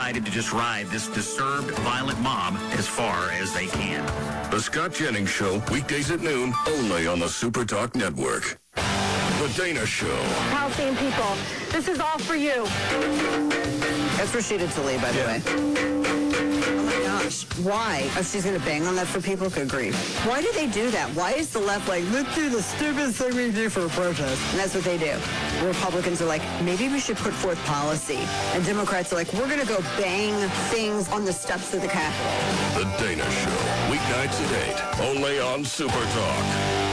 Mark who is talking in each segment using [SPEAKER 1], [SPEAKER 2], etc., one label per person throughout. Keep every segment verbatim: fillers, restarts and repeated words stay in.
[SPEAKER 1] decided to just ride this disturbed, violent mob as far as they can.
[SPEAKER 2] The Scott Jennings Show, weekdays at noon, only on the Super Talk Network. The Dana Show.
[SPEAKER 3] Palestinian people, this is all for you.
[SPEAKER 4] That's Rashida Tlaib, by the
[SPEAKER 2] Yeah.
[SPEAKER 4] way. Oh my gosh. Why? Oh, she's going to bang on that for people? Good grief. Why do they do that? Why is the left like, let's do the stupidest thing we do for a protest? And that's what they do. Republicans are like, maybe we should put forth policy. And Democrats are like, we're going to go bang things on the steps of the Capitol.
[SPEAKER 2] The Dana Show, weeknights at eight, only on Super Talk.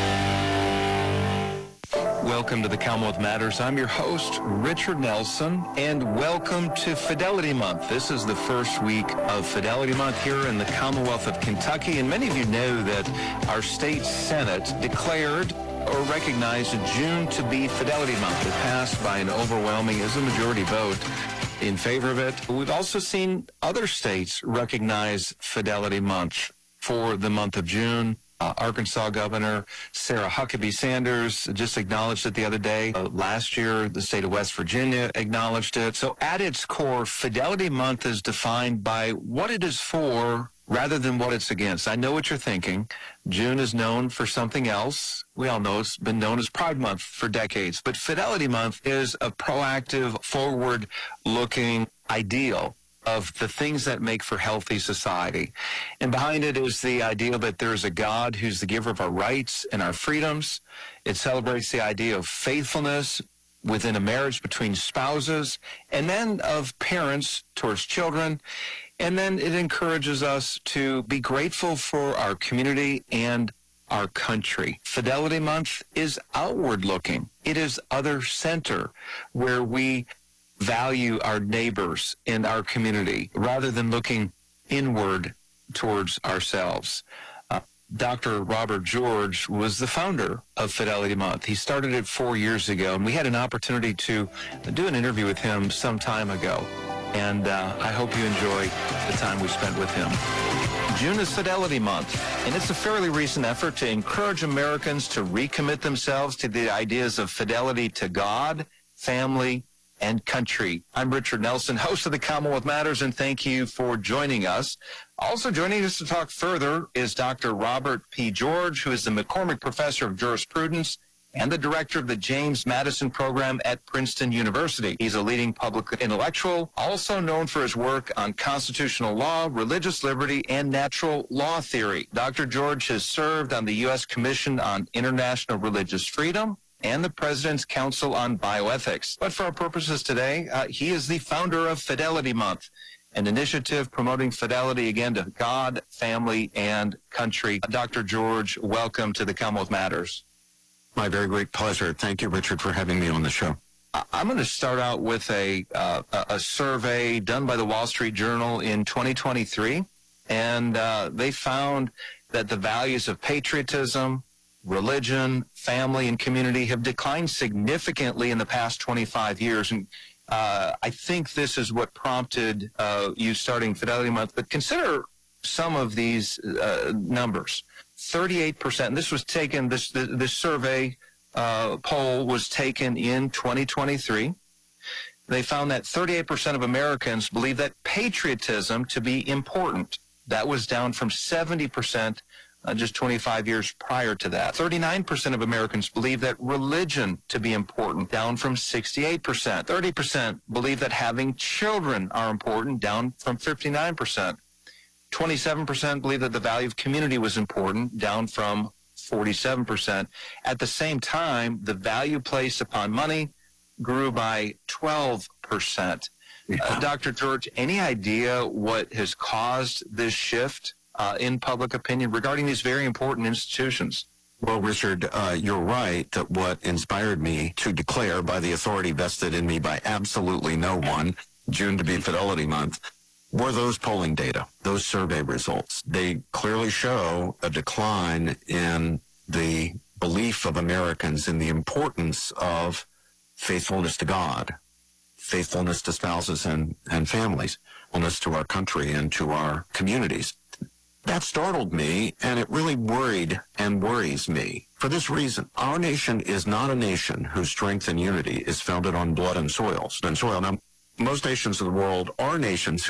[SPEAKER 5] Welcome to the Commonwealth Matters. I'm your host, Richard Nelson, and welcome to Fidelity Month. This is the first week of Fidelity Month here in the Commonwealth of Kentucky, and many of you know that our state Senate declared or recognized June to be Fidelity Month. It passed by an overwhelming, as a majority vote, in favor of it. We've also seen other states recognize Fidelity Month for the month of June. Uh, Arkansas Governor Sarah Huckabee Sanders just acknowledged it the other day. Uh, last year, the state of West Virginia acknowledged it. So at its core, Fidelity Month is defined by what it is for rather than what it's against. I know what you're thinking. June is known for something else. We all know it's been known as Pride Month for decades. But Fidelity Month is a proactive, forward-looking ideal of the things that make for healthy society. And behind it is the idea that there's a God who's the giver of our rights and our freedoms. It celebrates the idea of faithfulness within a marriage between spouses, and then of parents towards children. And then it encourages us to be grateful for our community and our country. Fidelity Month is outward looking. It is other center, where we value our neighbors and our community rather than looking inward towards ourselves. Uh, Doctor Robert George was the founder of Fidelity Month. He started it four years ago, and we had an opportunity to do an interview with him some time ago. And uh, I hope you enjoy the time we spent with him. June is Fidelity Month, and it's a fairly recent effort to encourage Americans to recommit themselves to the ideas of fidelity to God, family, and country. I'm Richard Nelson, host of the Commonwealth Matters, and thank you for joining us. Also joining us to talk further is Doctor Robert P. George, who is the McCormick Professor of Jurisprudence and the director of the James Madison Program at Princeton University. He's a leading public intellectual, also known for his work on constitutional law, religious liberty, and natural law theory. Doctor George has served on the U S Commission on International Religious Freedom and the President's Council on Bioethics. But for our purposes today, uh, he is the founder of Fidelity Month, an initiative promoting fidelity, again, to God, family, and country. Doctor George, welcome to the Commonwealth Matters.
[SPEAKER 6] My very great pleasure. Thank you, Richard, for having me on the show.
[SPEAKER 5] I'm going to start out with a, uh, a survey done by the Wall Street Journal in twenty twenty-three, and uh, they found that the values of patriotism, religion, family, and community have declined significantly in the past twenty-five years. And uh, I think this is what prompted uh, you starting Fidelity Month. But consider some of these uh, numbers. thirty-eight percent, and this was taken, this, this, this survey uh, poll was taken in twenty twenty-three. They found that thirty-eight percent of Americans believe that patriotism to be important. That was down from seventy percent Uh, just twenty-five years prior to that. thirty-nine percent of Americans believe that religion to be important, down from sixty-eight percent. thirty percent believe that having children are important, down from fifty-nine percent. twenty-seven percent believe that the value of community was important, down from forty-seven percent. At the same time, the value placed upon money grew by twelve percent. Yeah. Uh, Doctor George, any idea what has caused this shift Uh, in public opinion regarding these very important institutions?
[SPEAKER 6] Well, Richard, uh, you're right that what inspired me to declare, by the authority vested in me by absolutely no one, June to be Fidelity Month, were those polling data, those survey results. They clearly show a decline in the belief of Americans in the importance of faithfulness to God, faithfulness to spouses and, and families, faithfulness to our country and to our communities. That startled me, and it really worried and worries me. For this reason, our nation is not a nation whose strength and unity is founded on blood and soil. And soil. Now, most nations of the world are nations